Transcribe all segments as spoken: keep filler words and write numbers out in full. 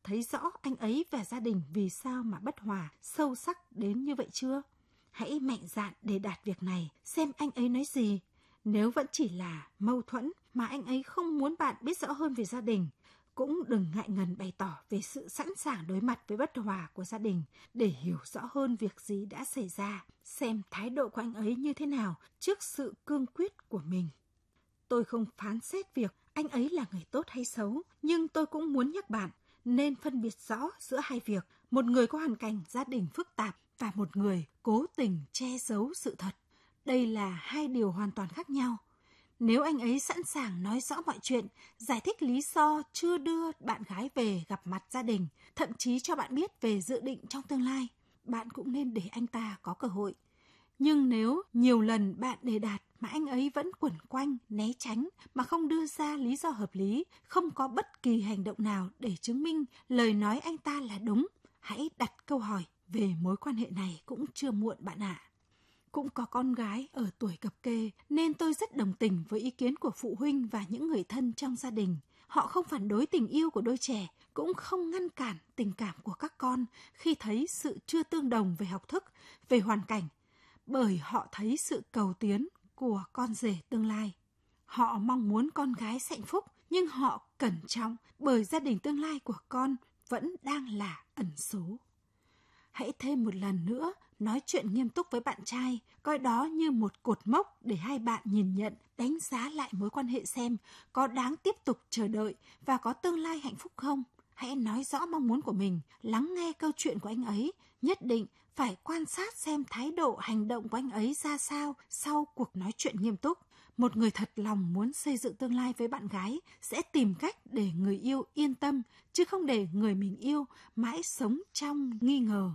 thấy rõ anh ấy và gia đình vì sao mà bất hòa, sâu sắc đến như vậy chưa? Hãy mạnh dạn để đạt việc này, xem anh ấy nói gì. Nếu vẫn chỉ là mâu thuẫn mà anh ấy không muốn bạn biết rõ hơn về gia đình, cũng đừng ngại ngần bày tỏ về sự sẵn sàng đối mặt với bất hòa của gia đình để hiểu rõ hơn việc gì đã xảy ra, xem thái độ của anh ấy như thế nào trước sự cương quyết của mình. Tôi không phán xét việc anh ấy là người tốt hay xấu, nhưng tôi cũng muốn nhắc bạn nên phân biệt rõ giữa hai việc, một người có hoàn cảnh gia đình phức tạp và một người cố tình che giấu sự thật. Đây là hai điều hoàn toàn khác nhau. Nếu anh ấy sẵn sàng nói rõ mọi chuyện, giải thích lý do chưa đưa bạn gái về gặp mặt gia đình, thậm chí cho bạn biết về dự định trong tương lai, bạn cũng nên để anh ta có cơ hội. Nhưng nếu nhiều lần bạn đề đạt mà anh ấy vẫn quẩn quanh, né tránh mà không đưa ra lý do hợp lý, không có bất kỳ hành động nào để chứng minh lời nói anh ta là đúng, hãy đặt câu hỏi về mối quan hệ này cũng chưa muộn bạn ạ. Cũng có con gái ở tuổi cập kê nên tôi rất đồng tình với ý kiến của phụ huynh và những người thân trong gia đình. Họ không phản đối tình yêu của đôi trẻ, cũng không ngăn cản tình cảm của các con khi thấy sự chưa tương đồng về học thức, về hoàn cảnh, bởi họ thấy sự cầu tiến của con rể tương lai. Họ mong muốn con gái sẽ hạnh phúc, nhưng họ cẩn trọng bởi gia đình tương lai của con vẫn đang là ẩn số. Hãy thêm một lần nữa nói chuyện nghiêm túc với bạn trai, coi đó như một cột mốc để hai bạn nhìn nhận, đánh giá lại mối quan hệ xem có đáng tiếp tục chờ đợi và có tương lai hạnh phúc không. Hãy nói rõ mong muốn của mình, lắng nghe câu chuyện của anh ấy, nhất định phải quan sát xem thái độ hành động của anh ấy ra sao sau cuộc nói chuyện nghiêm túc. Một người thật lòng muốn xây dựng tương lai với bạn gái sẽ tìm cách để người yêu yên tâm, chứ không để người mình yêu mãi sống trong nghi ngờ.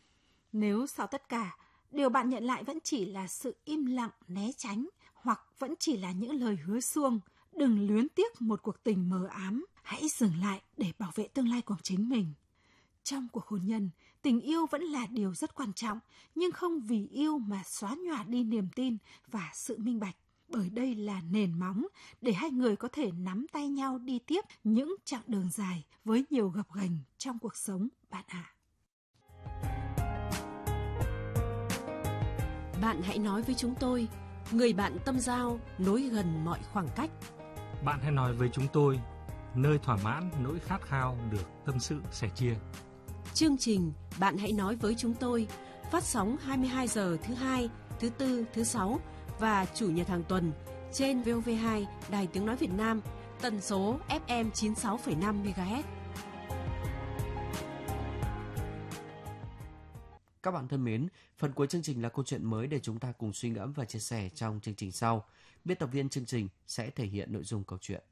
Nếu sau tất cả, điều bạn nhận lại vẫn chỉ là sự im lặng né tránh hoặc vẫn chỉ là những lời hứa suông, đừng luyến tiếc một cuộc tình mờ ám, hãy dừng lại để bảo vệ tương lai của chính mình. Trong cuộc hôn nhân, tình yêu vẫn là điều rất quan trọng, nhưng không vì yêu mà xóa nhòa đi niềm tin và sự minh bạch, bởi đây là nền móng để hai người có thể nắm tay nhau đi tiếp những chặng đường dài với nhiều gập ghềnh trong cuộc sống bạn ạ. Bạn hãy nói với chúng tôi, người bạn tâm giao nối gần mọi khoảng cách. Bạn hãy nói với chúng tôi, nơi thỏa mãn nỗi khát khao được tâm sự sẻ chia. Chương trình Bạn hãy nói với chúng tôi phát sóng hai mươi hai giờ thứ hai, thứ tư, thứ sáu và chủ nhật hàng tuần trên vê o vê hai Đài Tiếng Nói Việt Nam, tần số ép em chín mươi sáu phẩy năm mê ga héc. Các bạn thân mến, phần cuối chương trình là câu chuyện mới để chúng ta cùng suy ngẫm và chia sẻ trong chương trình sau. Biên tập viên chương trình sẽ thể hiện nội dung câu chuyện.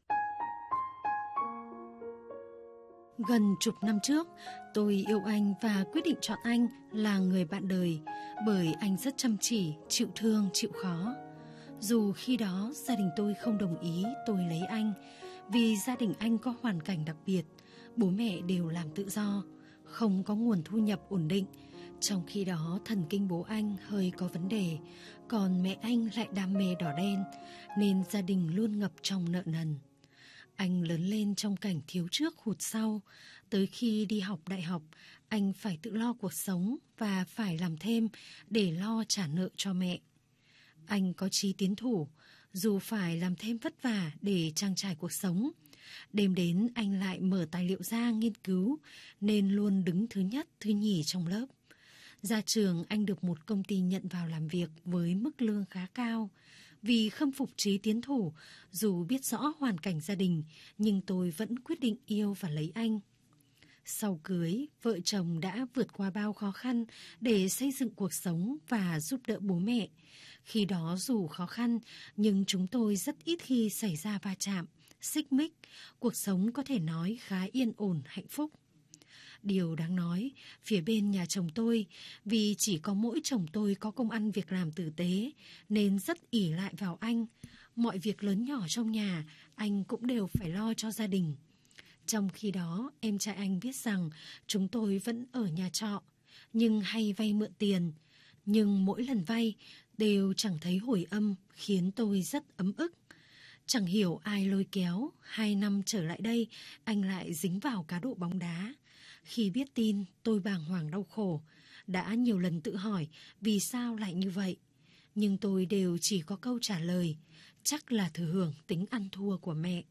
Gần chục năm trước, tôi yêu anh và quyết định chọn anh là người bạn đời bởi anh rất chăm chỉ, chịu thương, chịu khó. Dù khi đó gia đình tôi không đồng ý tôi lấy anh vì gia đình anh có hoàn cảnh đặc biệt, bố mẹ đều làm tự do, không có nguồn thu nhập ổn định. Trong khi đó thần kinh bố anh hơi có vấn đề, còn mẹ anh lại đam mê đỏ đen, nên gia đình luôn ngập trong nợ nần. Anh lớn lên trong cảnh thiếu trước hụt sau, tới khi đi học đại học, anh phải tự lo cuộc sống và phải làm thêm để lo trả nợ cho mẹ. Anh có chí tiến thủ, dù phải làm thêm vất vả để trang trải cuộc sống. Đêm đến anh lại mở tài liệu ra nghiên cứu, nên luôn đứng thứ nhất, thứ nhì trong lớp. Ra trường anh được một công ty nhận vào làm việc với mức lương khá cao. Vì khâm phục chí tiến thủ, dù biết rõ hoàn cảnh gia đình, nhưng tôi vẫn quyết định yêu và lấy anh. Sau cưới, vợ chồng đã vượt qua bao khó khăn để xây dựng cuộc sống và giúp đỡ bố mẹ. Khi đó dù khó khăn, nhưng chúng tôi rất ít khi xảy ra va chạm, xích mích, cuộc sống có thể nói khá yên ổn, hạnh phúc. Điều đáng nói, phía bên nhà chồng tôi, vì chỉ có mỗi chồng tôi có công ăn việc làm tử tế, nên rất ỷ lại vào anh. Mọi việc lớn nhỏ trong nhà, anh cũng đều phải lo cho gia đình. Trong khi đó, em trai anh biết rằng chúng tôi vẫn ở nhà trọ, nhưng hay vay mượn tiền. Nhưng mỗi lần vay đều chẳng thấy hồi âm, khiến tôi rất ấm ức. Chẳng hiểu ai lôi kéo, hai năm trở lại đây, anh lại dính vào cá độ bóng đá. Khi biết tin, tôi bàng hoàng đau khổ. Đã nhiều lần tự hỏi vì sao lại như vậy. Nhưng tôi đều chỉ có câu trả lời, chắc là thừa hưởng tính ăn thua của mẹ.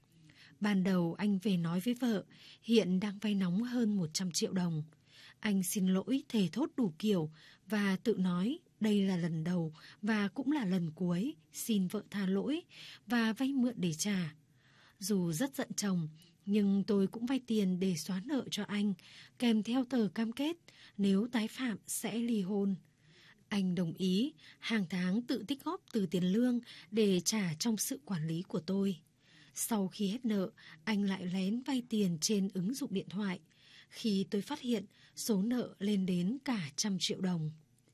Ban đầu anh về nói với vợ, hiện đang vay nóng hơn một trăm triệu đồng. Anh xin lỗi thề thốt đủ kiểu và tự nói đây là lần đầu và cũng là lần cuối, xin vợ tha lỗi và vay mượn để trả. Dù rất giận chồng, nhưng tôi cũng vay tiền để xóa nợ cho anh, kèm theo tờ cam kết nếu tái phạm sẽ ly hôn. Anh đồng ý, hàng tháng tự tích góp từ tiền lương để trả trong sự quản lý của tôi. Sau khi hết nợ, anh lại lén vay tiền trên ứng dụng điện thoại. Khi tôi phát hiện, số nợ lên đến cả trăm triệu đồng.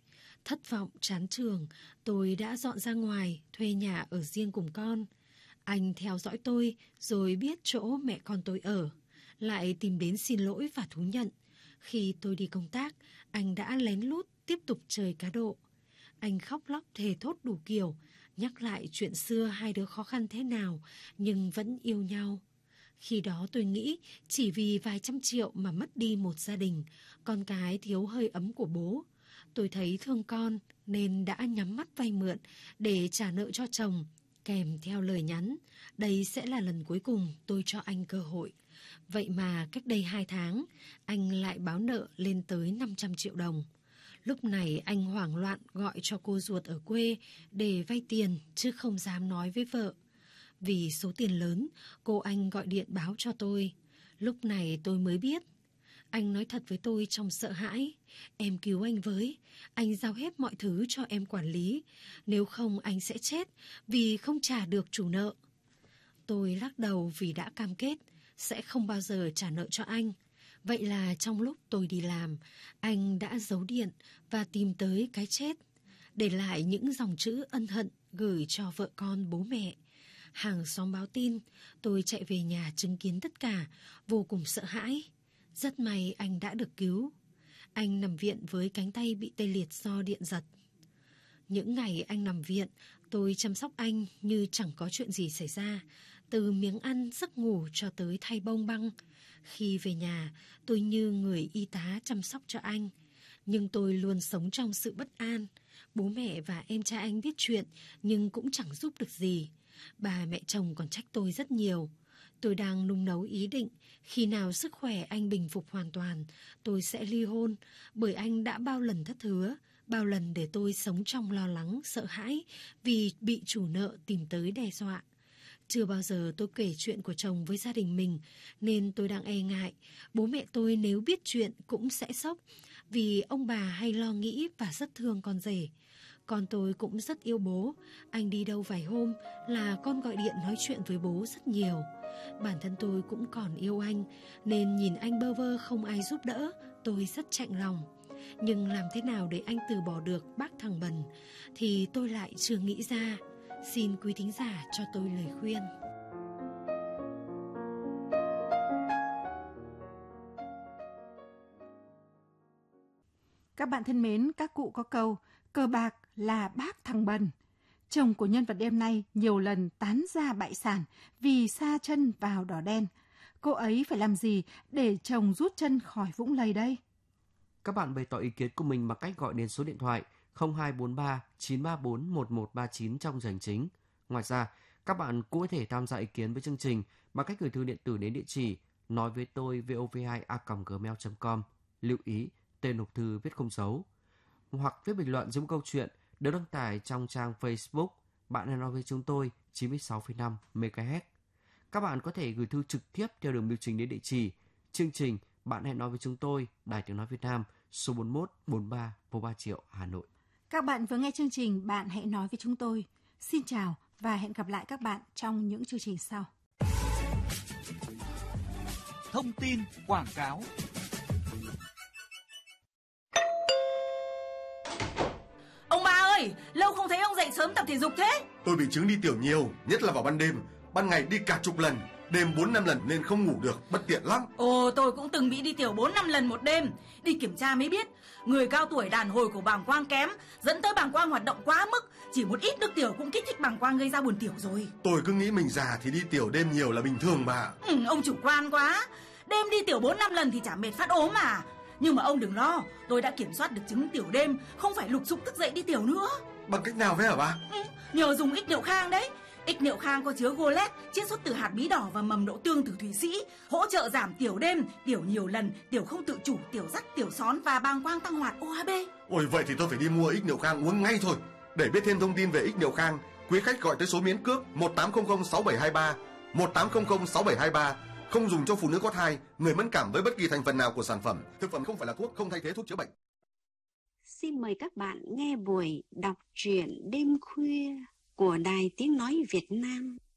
Thất vọng, chán chường, tôi đã dọn ra ngoài, thuê nhà ở riêng cùng con. Anh theo dõi tôi, rồi biết chỗ mẹ con tôi ở. Lại tìm đến xin lỗi và thú nhận. Khi tôi đi công tác, anh đã lén lút tiếp tục chơi cá độ. Anh khóc lóc thề thốt đủ kiểu, nhắc lại chuyện xưa hai đứa khó khăn thế nào, nhưng vẫn yêu nhau. Khi đó tôi nghĩ chỉ vì vài trăm triệu mà mất đi một gia đình, con cái thiếu hơi ấm của bố. Tôi thấy thương con nên đã nhắm mắt vay mượn để trả nợ cho chồng, kèm theo lời nhắn, đây sẽ là lần cuối cùng tôi cho anh cơ hội. Vậy mà cách đây hai tháng, anh lại báo nợ lên tới năm trăm triệu đồng. Lúc này anh hoảng loạn gọi cho cô ruột ở quê để vay tiền chứ không dám nói với vợ. Vì số tiền lớn, cô anh gọi điện báo cho tôi. Lúc này tôi mới biết. Anh nói thật với tôi trong sợ hãi. Em cứu anh với. Anh giao hết mọi thứ cho em quản lý. Nếu không anh sẽ chết vì không trả được chủ nợ. Tôi lắc đầu vì đã cam kết sẽ không bao giờ trả nợ cho anh. Vậy là trong lúc tôi đi làm, anh đã giấu điện và tìm tới cái chết, để lại những dòng chữ ân hận gửi cho vợ con bố mẹ. Hàng xóm báo tin, tôi chạy về nhà chứng kiến tất cả, vô cùng sợ hãi. Rất may anh đã được cứu. Anh nằm viện với cánh tay bị tê liệt do điện giật. Những ngày anh nằm viện, tôi chăm sóc anh như chẳng có chuyện gì xảy ra, từ miếng ăn, giấc ngủ cho tới thay bông băng. Khi về nhà, tôi như người y tá chăm sóc cho anh. Nhưng tôi luôn sống trong sự bất an. Bố mẹ và em trai anh biết chuyện, nhưng cũng chẳng giúp được gì. Bà mẹ chồng còn trách tôi rất nhiều. Tôi đang nung nấu ý định, khi nào sức khỏe anh bình phục hoàn toàn, tôi sẽ ly hôn, bởi anh đã bao lần thất hứa, bao lần để tôi sống trong lo lắng, sợ hãi vì bị chủ nợ tìm tới đe dọa. Chưa bao giờ tôi kể chuyện của chồng với gia đình mình, nên tôi đang e ngại. Bố mẹ tôi nếu biết chuyện cũng sẽ sốc, vì ông bà hay lo nghĩ và rất thương con rể. Con tôi cũng rất yêu bố. Anh đi đâu vài hôm là con gọi điện nói chuyện với bố rất nhiều. Bản thân tôi cũng còn yêu anh, nên nhìn anh bơ vơ không ai giúp đỡ, tôi rất chạnh lòng. Nhưng làm thế nào để anh từ bỏ được bác thằng bần thì tôi lại chưa nghĩ ra. Xin quý thính giả cho tôi lời khuyên. Các bạn thân mến, các cụ có câu cờ bạc là bác thằng bần. Chồng của nhân vật đêm nay nhiều lần tán ra bại sản vì sa chân vào đỏ đen. Cô ấy phải làm gì để chồng rút chân khỏi vũng lầy đây? Các bạn bày tỏ ý kiến của mình bằng cách gọi đến số điện thoại không hai bốn ba chín ba bốn một một ba chín trong giờ hành chính. Ngoài ra, các bạn cũng có thể tham gia ý kiến với chương trình bằng cách gửi thư điện tử đến địa chỉ nói với tôi vov hai a còng gmail chấm com. Lưu ý, tên hộp thư viết không dấu. Hoặc viết bình luận dưới một câu chuyện được đăng tải trong trang Facebook Bạn hãy nói với chúng tôi chín mươi sáu phẩy năm mê ga héc. Các bạn có thể gửi thư trực tiếp theo đường bưu chính đến địa chỉ chương trình Bạn hãy nói với chúng tôi, Đài Tiếng nói Việt Nam, số bốn mốt bốn ba phố Ba Triệu, Hà Nội. Các bạn vừa nghe chương trình Bạn hãy nói với chúng tôi. Xin chào và hẹn gặp lại các bạn trong những chương trình sau. Thông tin quảng cáo. Ông ba ơi, lâu không thấy ông dậy sớm tập thể dục thế. Tôi bị chứng đi tiểu nhiều, nhất là vào ban đêm. Ban ngày đi cả chục lần. đêm bốn năm lần nên không ngủ được, bất tiện lắm. Ồ, tôi cũng từng bị đi tiểu bốn năm lần một đêm. Đi kiểm tra mới biết, người cao tuổi đàn hồi của bàng quang kém, dẫn tới bàng quang hoạt động quá mức. Chỉ một ít nước tiểu cũng kích thích bàng quang gây ra buồn tiểu rồi. Tôi cứ nghĩ mình già thì đi tiểu đêm nhiều là bình thường mà. Ừ, ông chủ quan quá. Đêm đi tiểu bốn năm lần thì chả mệt phát ốm mà. Nhưng mà ông đừng lo, tôi đã kiểm soát được chứng tiểu đêm, không phải lục sục thức dậy đi tiểu nữa. Bằng cách nào vậy hả bà? Ừ, nhờ dùng ích niệu khang đấy. Ích niệu khang có chứa golet, chiết xuất từ hạt bí đỏ và mầm đậu tương từ Thụy Sĩ, hỗ trợ giảm tiểu đêm, tiểu nhiều lần, tiểu không tự chủ, tiểu dắt, tiểu són và bàng quang tăng hoạt o hát bê. Ôi, vậy thì tôi phải đi mua ích niệu khang uống ngay thôi. Để biết thêm thông tin về ích niệu khang, quý khách gọi tới số miễn cước một tám không không sáu bảy hai ba, một tám không không sáu bảy hai ba. Không dùng cho phụ nữ có thai, người mẫn cảm với bất kỳ thành phần nào của sản phẩm. Thực phẩm không phải là thuốc, không thay thế thuốc chữa bệnh. Xin mời các bạn nghe buổi đọc truyện đêm khuya của Đài Tiếng Nói Việt Nam.